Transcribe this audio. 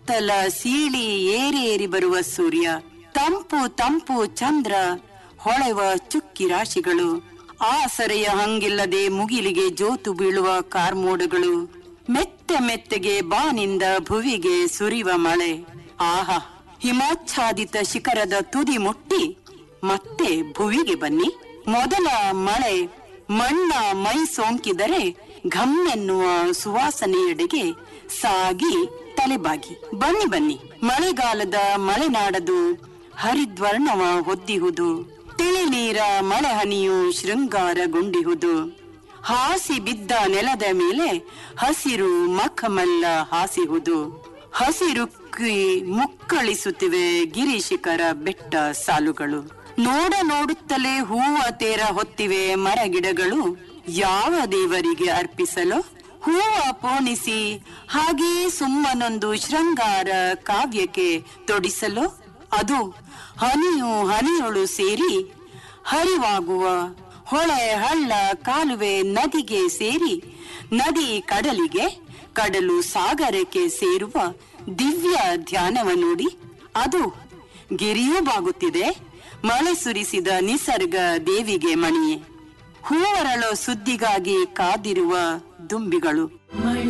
ಸುತ್ತಲ ಸೀಳಿ ಏರೇರಿ ಬರುವ ಸೂರ್ಯ, ತಂಪು ತಂಪು ಚಂದ್ರ, ಹೊಳೆವ ಚುಕ್ಕಿ ರಾಶಿಗಳು, ಆಸರೆಯ ಹಂಗಿಲ್ಲದೆ ಮುಗಿಲಿಗೆ ಜೋತು ಬೀಳುವ ಕಾರ್ಮೋಡಗಳು, ಮೆತ್ತೆ ಮೆತ್ತಗೆ ಬಾನಿಂದ ಭುವಿಗೆ ಸುರಿವ ಮಳೆ. ಆಹಾ, ಹಿಮಾಚ್ಛಾದಿತ ಶಿಖರದ ತುದಿ ಮುಟ್ಟಿ ಮತ್ತೆ ಭುವಿಗೆ ಬನ್ನಿ. ಮೊದಲ ಮಳೆ ಮಣ್ಣ ಮೈ ಸೋಂಕಿದರೆ ಘಮ್ಮೆನ್ನುವ ಸುವಾಸನೆಯೆಡೆಗೆ ಸಾಗಿ ತಲೆಬಾಗಿ ಬನ್ನಿ ಬನ್ನಿ. ಮಳೆಗಾಲದ ಮಲೆನಾಡದು ಹರಿದ್ವರ್ಣವ ಹೊದ್ದಿಹುದು, ತಿಳಿ ನೀರ ಮಳೆ ಹನಿಯು ಶೃಂಗಾರಗೊಂಡಿಹುದು. ಹಾಸಿ ಬಿದ್ದ ನೆಲದ ಮೇಲೆ ಹಸಿರು ಮಖಮಲ್ಲ ಹಾಸಿಹುದು. ಹಸಿರುಕ್ಕಿ ಮುಕ್ಕಳಿಸುತ್ತಿವೆ ಗಿರಿಶಿಖರ ಬೆಟ್ಟ ಸಾಲುಗಳು. ನೋಡುತ್ತಲೇ ಹೂವ ತೇರ ಹೊತ್ತಿವೆ ಮರಗಿಡಗಳು. ಯಾವ ದೇವರಿಗೆ ಅರ್ಪಿಸಲು ಹೂವ ಪೋಣಿಸಿ ಹಾಗೇ ಸುಮ್ಮನೊಂದು ಶೃಂಗಾರ ಕಾವ್ಯಕ್ಕೆ ತೊಡಿಸಲು? ಅದು ಹನಿಯು ಹನಿಯೊಳು ಸೇರಿ ಹರಿವಾಗುವ ಹೊಳೆ ಹಳ್ಳ ಕಾಲುವೆ ನದಿಗೆ ಸೇರಿ ನದಿ ಕಡಲಿಗೆ, ಕಡಲು ಸಾಗರಕ್ಕೆ ಸೇರುವ ದಿವ್ಯ ಧ್ಯಾನವ ನೋಡಿ. ಅದು ಗಿರಿಯೂ ಬಾಗುತ್ತಿದೆ, ಮಳೆ ಸುರಿಸಿದ ನಿಸರ್ಗ ದೇವಿಗೆ ಮಣಿಯೇ. ಹೂವರಳೋ ಸುದ್ದಿಗಾಗಿ ಕಾದಿರುವ ದುಂಬಿಗಳು.